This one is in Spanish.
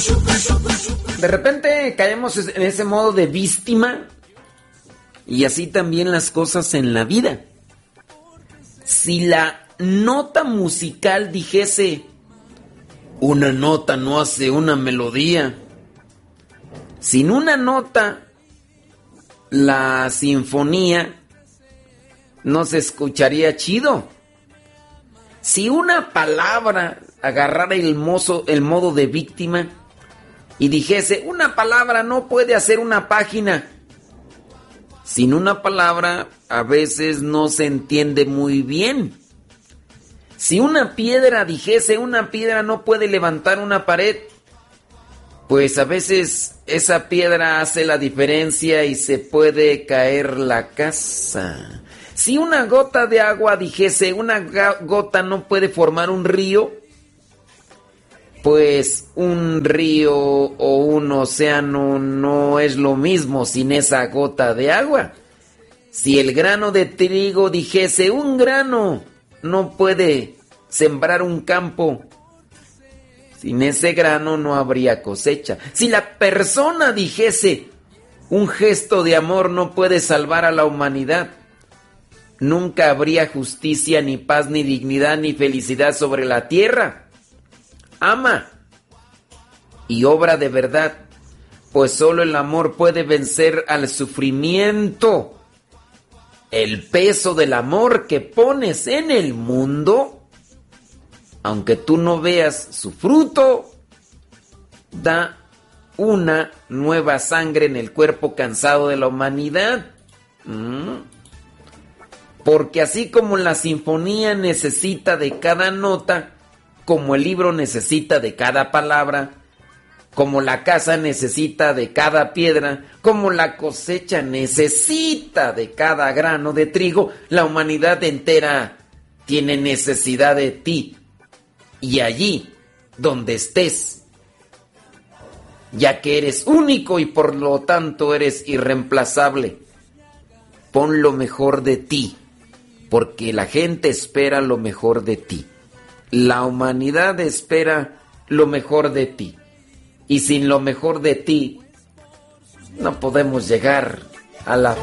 De repente caemos en ese modo de víctima y así también las cosas en la vida. Si la nota musical dijese, una nota no hace una melodía. Sin una nota, la sinfonía no se escucharía chido. Si una palabra agarrara el modo de víctima y dijese, una palabra no puede hacer una página. Sin una palabra a veces no se entiende muy bien. Si una piedra dijese, una piedra no puede levantar una pared, pues a veces esa piedra hace la diferencia y se puede caer la casa. Si una gota de agua dijese, una gota no puede formar un río, pues un río o un océano no es lo mismo sin esa gota de agua. Si el grano de trigo dijese, un grano no puede sembrar un campo, sin ese grano no habría cosecha. Si la persona dijese, un gesto de amor no puede salvar a la humanidad, nunca habría justicia, ni paz, ni dignidad, ni felicidad sobre la tierra. Ama y obra de verdad, pues solo el amor puede vencer al sufrimiento. El peso del amor que pones en el mundo, aunque tú no veas su fruto, da una nueva sangre en el cuerpo cansado de la humanidad. Porque así como la sinfonía necesita de cada nota, como el libro necesita de cada palabra, como la casa necesita de cada piedra, como la cosecha necesita de cada grano de trigo, la humanidad entera tiene necesidad de ti. Y allí donde estés, ya que eres único y por lo tanto eres irreemplazable, pon lo mejor de ti, porque la gente espera lo mejor de ti. La humanidad espera lo mejor de ti. Y sin lo mejor de ti, no podemos llegar a la